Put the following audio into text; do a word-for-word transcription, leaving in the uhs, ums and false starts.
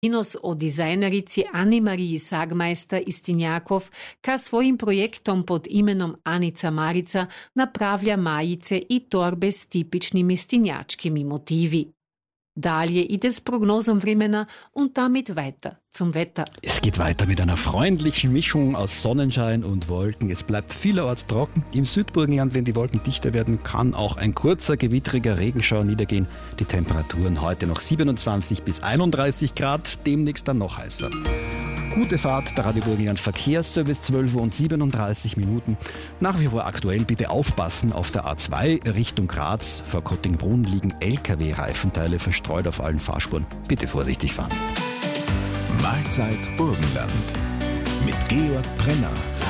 Inos o dizajnerici Ani-Mariji Sagmeister Istinjakov, ka svojim projektom pod imenom Anica Marica napravlja majice i torbe s tipičnimi stinjačkimi motivi. Dalje ide s Prognosen vremena und damit weiter zum Wetter. Es geht weiter mit einer freundlichen Mischung aus Sonnenschein und Wolken. Es bleibt vielerorts trocken. Im Südburgenland, wenn die Wolken dichter werden, kann auch ein kurzer, gewittriger Regenschauer niedergehen. Die Temperaturen heute noch siebenundzwanzig bis einunddreißig Grad, demnächst dann noch heißer. Gute Fahrt, der Radio Burgenland Verkehrsservice, zwölf Uhr und siebenunddreißig Minuten. Nach wie vor aktuell, bitte aufpassen auf der A zwei Richtung Graz. Vor Kottingbrunn liegen L K W-Reifenteile verstreut auf allen Fahrspuren. Bitte vorsichtig fahren. Mahlzeit Burgenland mit Georg Brenner.